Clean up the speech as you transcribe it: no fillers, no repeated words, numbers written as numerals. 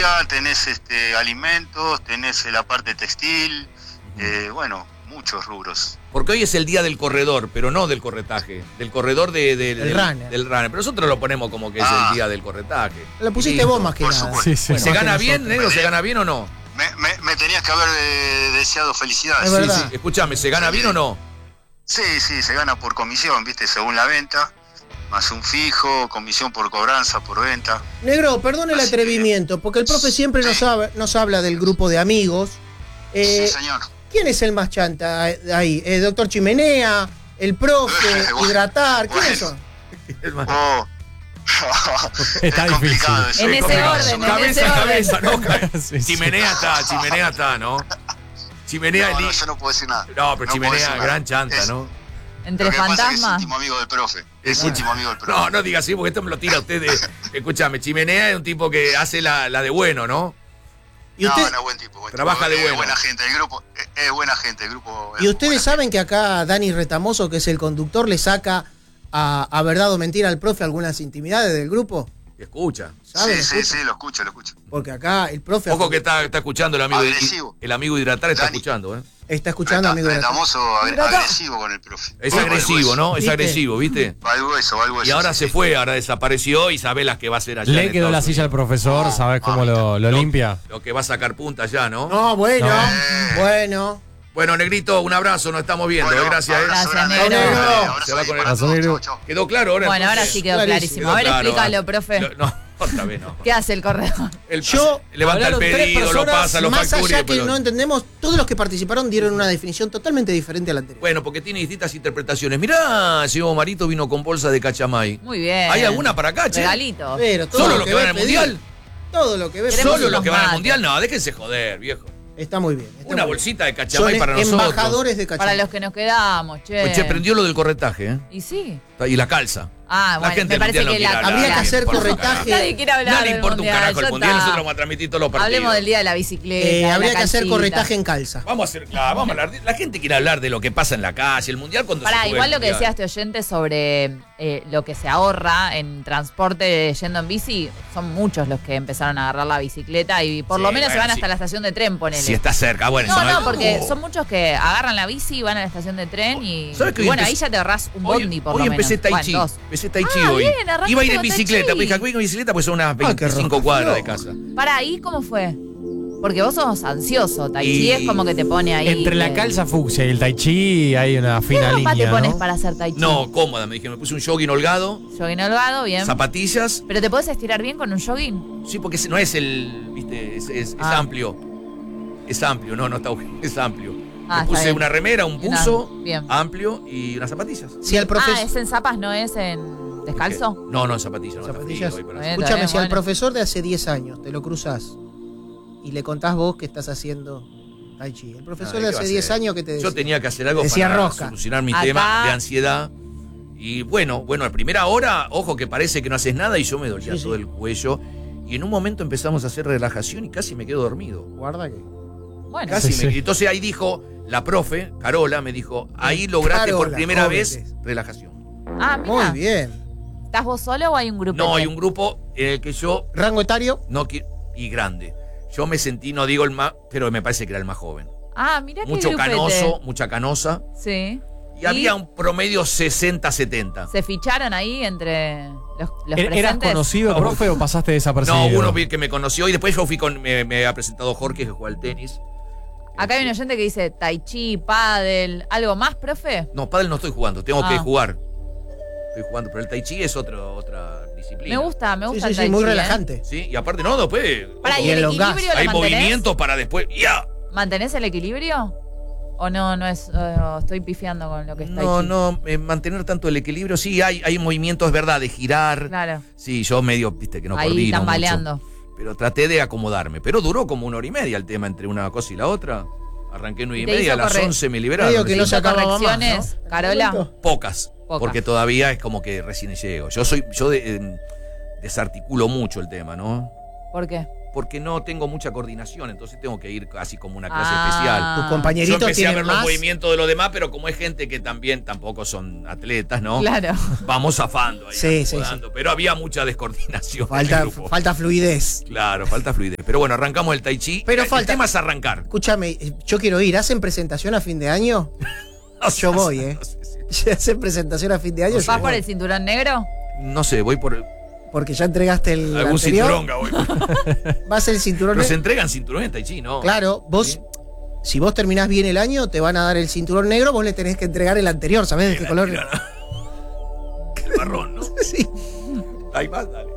moda, tenés alimentos, tenés la parte textil, bueno, muchos rubros. Porque hoy es el día del corredor, pero no del corretaje. Del corredor del runner. Del runner. Pero nosotros lo ponemos como que es el día del corretaje. Lo pusiste vos más que nada. Sí, sí. Bueno, ¿se gana bien, negro? ¿Se gana bien o no? Me tenías que haber deseado felicidades. Sí. Escúchame, ¿se gana bien o no? Sí, se gana por comisión, ¿viste? Según la venta. Más un fijo, comisión por cobranza, por venta. Negro, perdone el atrevimiento, porque el profe siempre nos habla del grupo de amigos. Sí, señor. ¿Quién es el más chanta ahí? ¿El doctor Chimenea? ¿El profe? ¿Hidratar? ¿Quiénes son? Está complicado eso. En ese orden. Cabeza, ¿no? Chimenea está, ¿no? Chimenea no, yo no puedo decir nada. No, pero Chimenea, gran chanta, ¿no? Entre fantasmas. Es íntimo amigo del profe. No diga así, porque esto me lo tira usted Escúchame, Chimenea es un tipo que hace la de bueno, ¿no? ¿Y usted? No, buen tipo. Trabaja de bueno. Es buena gente, el grupo es buena gente, el grupo. ¿Y ustedes saben que acá Dani Retamoso, que es el conductor, le saca a verdad o mentira al profe algunas intimidades del grupo? Escucha. ¿Sabe? Sí, lo escucho. Porque acá el profe... Ojo que está escuchando el amigo. El amigo Hidratar está Dani. escuchando, ¿eh? Está escuchando, amigo Hidratar. Retamoso agresivo con el profe. Es agresivo, ¿no? ¿Viste? Es agresivo, ¿viste? Va al hueso. Y ahora se fue, ahora desapareció y sabés las que va a hacer allá. Le quedó la silla al profesor, ¿sabés cómo lo limpia? Lo que va a sacar punta allá, ¿no? No, bueno. Bueno, Negrito, un abrazo, nos estamos viendo. Gracias, Gracias, Negro. Se va con el... ¿Quedó claro ahora? Bueno, ahora sí quedó clarísimo. A ver, explícalo, profe. No, otra vez no. ¿Qué hace el corredor? Yo levanta el pedido, lo pasa, lo más factura. Allá que no entendemos, todos los que participaron dieron una definición totalmente diferente a la anterior. Bueno, porque tiene distintas interpretaciones. Mirá, señor Marito vino con bolsa de cachamay. Muy bien. ¿Hay alguna para acá, che? Regalito. Pero ¿Solo lo que van al mundial? Todo lo que ve. ¿Solo lo que van al mundial? No, déjense joder, viejo. Está muy bien. Una bolsita de cachamay para nosotros. nosotros. Embajadores de cachamay. Para los que nos quedamos, che. Pues, che, prendió lo del corretaje, ¿eh? Y sí. Y la calza. Ah, bueno, me parece que habría que hacer corretaje. Nadie quiere hablar. No le importa un carajo el mundial, nosotros vamos a transmitir todos los partidos. Hablemos del día de la bicicleta. Habría que hacer corretaje en calza. Vamos a hablar. La gente quiere hablar de lo que pasa en la calle, el mundial cuando Pará, se igual lo que decía este oyente sobre lo que se ahorra en transporte yendo en bici, son muchos los que empezaron a agarrar la bicicleta y por lo menos se van hasta la estación de tren, ponele. Si está cerca, bueno. No, porque son muchos que agarran la bici y van a la estación de tren y bueno, ahí ya te ahorrás un bondi por lo menos. Hoy empecé Tai Chi. Empecé Tai Chi hoy. Iba a ir en bicicleta, pues voy en bicicleta pues son unas 25 cuadras de casa. Para ahí, ¿cómo fue? Porque vos sos ansioso, Tai Chi es como que te pone ahí. Entre la calza fucsia y el Tai Chi hay una fina línea. ¿Qué ropa te pones para hacer Tai Chi? No, cómoda, me dije, me puse un jogging holgado. Jogging holgado, bien. Zapatillas. ¿Pero te podés estirar bien con un jogging? Sí, porque no es viste, es amplio. Es amplio, no está es amplio. Me puse una remera, un buzo amplio y unas zapatillas. Si el profesor... ¿es en zapas, no es en descalzo? No, en zapatillas. ¿Zapatillas? Escúchame, si al profesor de hace 10 años te lo cruzás y le contás vos que estás haciendo Tai Chi. El profesor de hace 10 años que te decía. Yo tenía que hacer algo para solucionar mi tema de ansiedad. Y bueno, a primera hora, ojo que parece que no haces nada y yo me dolía todo el cuello. Y en un momento empezamos a hacer relajación y casi me quedo dormido. Guarda que... Bueno. Casi Entonces ahí dijo, la profe, Carola, me dijo, ahí lograste por primera vez relajación. Ah, mira. Muy bien. ¿Estás vos solo o hay un grupo? No, hay un grupo en el que yo... ¿Rango etario? No, y grande. Yo me sentí, no digo el más, pero me parece que era el más joven. Ah, mira qué mucho grupete. Canoso, mucha canosa. Sí. Y había un promedio 60-70. ¿Se ficharon ahí entre los presentes? ¿Eras conocido, profe, o pasaste desapercibido? No, uno que me conoció y después yo fui me ha presentado Jorge, que juega al tenis. Acá hay un oyente que dice Tai Chi, pádel, ¿algo más, profe? No, pádel no estoy jugando, tengo que jugar. Estoy jugando, pero el Tai Chi es otra disciplina. Me gusta el Tai Chi. Sí, muy relajante. Sí, y aparte no, después... ¿Y el equilibrio hay movimientos para después... ¡Ya! ¿Mantenés el equilibrio? ¿O no es estoy pifiando con lo que está ahí? No, mantener tanto el equilibrio, sí, hay movimientos, es verdad, de girar. Claro. Sí, yo medio, viste, que no ahí coordino tambaleando. mucho. Pero traté de acomodarme. Pero duró como 1 hora y media el tema entre una cosa y la otra. Arranqué 9:30, a las 11 me liberaron. Medio que no se acababa correcciones, más, ¿no? Carola. Pocas, porque todavía es como que recién llego. Yo desarticulo mucho el tema, ¿no? ¿Por qué? porque no tengo mucha coordinación, entonces tengo que ir casi como una clase especial. Tus compañeritos Yo empecé a tienen ver más. los movimientos de los demás, pero como es gente que también tampoco son atletas, ¿no? Claro. Vamos zafando ahí, Sí. pero había mucha descoordinación. en el grupo. Falta fluidez. Claro, falta fluidez. Pero bueno, arrancamos el tai chi. Pero el tema es arrancar. Escúchame, yo quiero ir. ¿Hacen presentación a fin de año? Yo voy, ¿eh? ¿Hacen presentación a fin de año? ¿Vas por el cinturón negro? No sé, voy por Porque ya entregaste el algún anterior. cinturón, voy. Vas el cinturón Pero se negro. entregan cinturones en tai chi, ¿no? Claro, vos, ¿Sí? si vos terminás bien el año, te van a dar el cinturón negro, vos le tenés que entregar el anterior, ¿sabés de qué color? El marrón, ¿no? Sí. Ahí va, dale.